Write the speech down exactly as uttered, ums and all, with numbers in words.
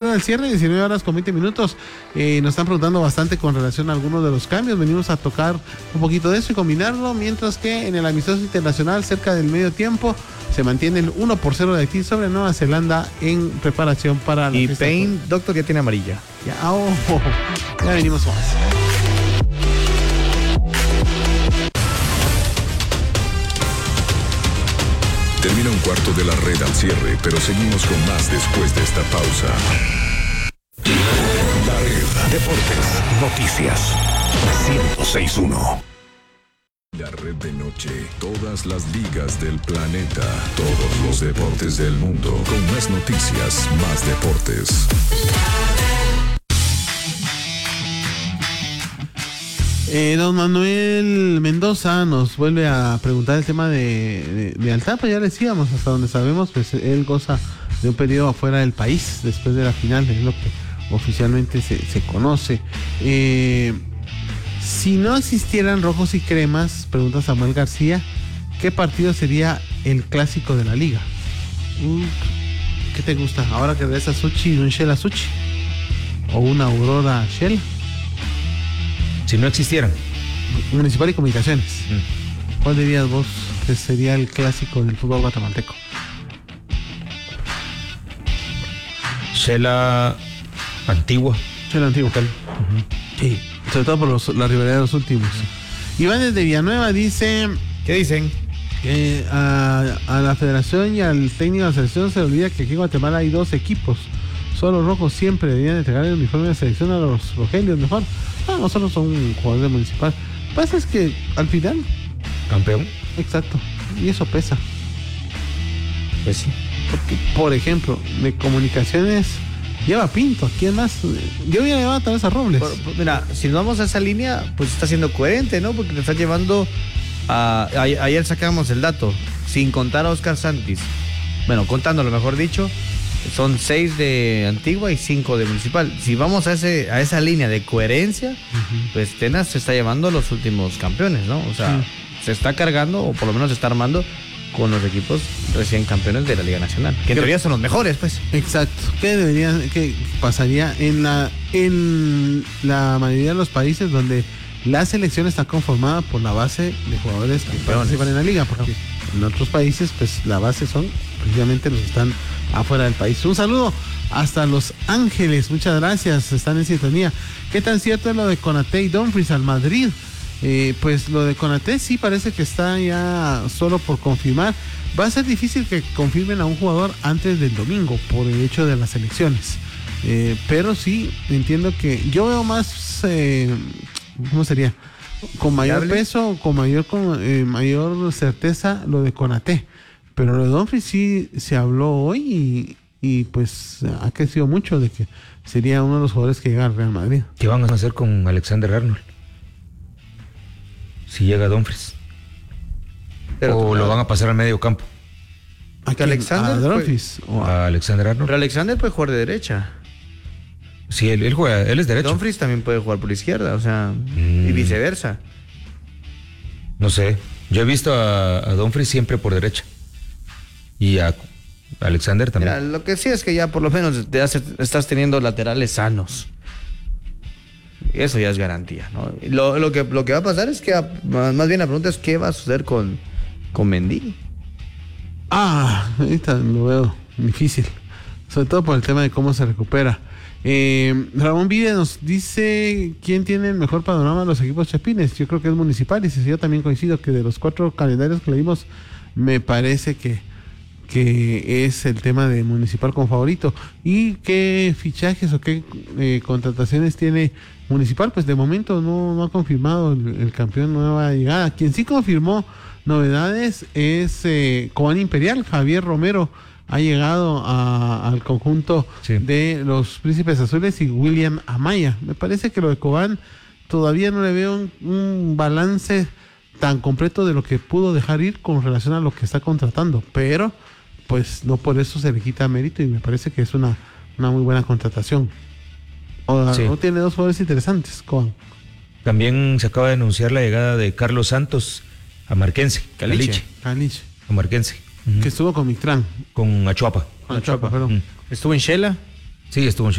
Red al cierre, diecinueve horas con veinte minutos. Eh, nos están preguntando bastante con relación a algunos de los cambios. Venimos a tocar un poquito de eso y combinarlo, mientras que en el amistoso internacional, cerca del medio tiempo, se mantiene el uno por cero de Haití sobre Nueva Zelanda en preparación para la y fiesta. Payne, doctor, ya tiene amarilla. Ya, oh, oh, oh. Ya venimos más. Termina un cuarto de la red al cierre, pero seguimos con más después de esta pausa. La red. Deportes. Noticias. ciento seis punto uno. La red de noche. Todas las ligas del planeta. Todos los deportes del mundo. Con más noticias, más deportes. Eh, don Manuel Mendoza nos vuelve a preguntar el tema de, de, de Altapa. Ya le decíamos, hasta donde sabemos, pues él goza de un periodo afuera del país después de la final, es lo que oficialmente se, se conoce. Eh, si no existieran rojos y cremas, pregunta Samuel García, ¿qué partido sería el clásico de la liga? ¿Qué te gusta? Ahora que ves a Suchi, un Shell a Suchi o una Aurora Shell. Si no existieran. Municipal y Comunicaciones. Mm. ¿Cuál dirías vos que sería el clásico del fútbol guatemalteco? Shela Antigua. Shela Antigua. Uh-huh. Sí, sobre todo por los, la rivalidad de los últimos. Uh-huh. Iván desde Villanueva dice... ¿Qué dicen? Que a, a la federación y al técnico de la selección se le olvida que aquí en Guatemala hay dos equipos. Solo rojos siempre deberían entregar el uniforme de selección a los rogelios mejor. Ah, no solo son jugadores de Municipal. Lo que pasa es que al final... Campeón. Exacto. Y eso pesa. Pues sí. Porque, por ejemplo, de Comunicaciones lleva Pinto. ¿A quién más? Yo hubiera llevado tal vez a Robles. Por, por, mira, si nos vamos a esa línea, pues está siendo coherente, ¿no? Porque te está llevando a... a ayer sacamos el dato. Sin contar a Oscar Santis. Bueno, contándolo, mejor dicho... Son seis de Antigua y cinco de Municipal. Si vamos a ese a esa línea de coherencia, uh-huh. pues Tenas se está llevando a los últimos campeones, ¿no? O sea, sí. se está cargando, o por lo menos se está armando con los equipos recién campeones de la Liga Nacional. Que en teoría son los mejores, pues. Exacto. ¿Qué debería, qué pasaría en la, en la mayoría de los países donde la selección está conformada por la base de jugadores que participan en la liga? Porque en otros países, pues la base son precisamente los que están afuera del país. Un saludo hasta Los Ángeles, muchas gracias, están en sintonía. ¿Qué tan cierto es lo de Konaté y Dumfries al Madrid? Eh, pues lo de Konaté sí parece que está ya solo por confirmar. Va a ser difícil que confirmen a un jugador antes del domingo por el hecho de las elecciones, eh, pero sí entiendo que yo veo más eh, ¿cómo sería? Con mayor peso, con mayor con eh, mayor certeza lo de Konaté. Pero lo de Dumfries sí se habló hoy y, y pues ha crecido mucho de que sería uno de los jugadores que llega al Real Madrid. ¿Qué van a hacer con Alexander Arnold? Si llega Dumfries. Pero, o lo van a pasar al medio campo. ¿A quién? Alexander? ¿A Dumfries? O a Alexander Arnold. Pero Alexander puede jugar de derecha. Sí, él, él juega, él es derecho. Dumfries también puede jugar por izquierda, o sea, mm. y viceversa. No sé, yo he visto a, a Dumfries siempre por derecha. Y a Alexander también. Mira, lo que sí es que ya por lo menos te hace, estás teniendo laterales sanos. Eso ya es garantía, ¿no? Lo, lo, que, lo que va a pasar es que, a, más bien la pregunta es qué va a suceder con, con Mendy. Ah, ahorita lo veo difícil. Sobre todo por el tema de cómo se recupera. Eh, Ramón Vide nos dice quién tiene el mejor panorama de los equipos chapines. Yo creo que es Municipal, y si yo también coincido que de los cuatro calendarios que le dimos, me parece que que es el tema de Municipal como favorito. ¿Y qué fichajes o qué eh, contrataciones tiene Municipal? Pues de momento no, no ha confirmado el, el campeón nueva llegada. Quien sí confirmó novedades es eh, Cobán Imperial. Javier Romero ha llegado a, al conjunto sí. de los Príncipes Azules, y William Amaya. Me parece que lo de Cobán todavía no le veo un, un balance tan completo de lo que pudo dejar ir con relación a lo que está contratando, pero pues no por eso se le quita mérito, y me parece que es una, una muy buena contratación. O, sí. ¿No tiene dos jugadores interesantes, Coan? También se acaba de anunciar la llegada de Carlos Santos a Marquense, Caliche. Caliche. A Marquense. Uh-huh. Que estuvo con Mictrán. Con Achuapa. Con Achuapa, perdón. Uh-huh. ¿Estuvo en Shela? Sí, estuvo en Shela.